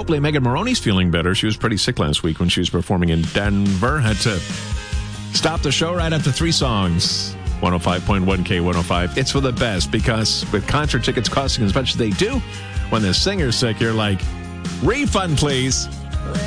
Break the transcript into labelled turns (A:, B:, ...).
A: Hopefully Megan Moroney's feeling better. She was pretty sick last week when she was performing in Denver. Had to stop the show right after 3 songs. 105.1 K105. It's for the best because with concert tickets costing as much as they do, when the singer's sick, you're like, refund, please.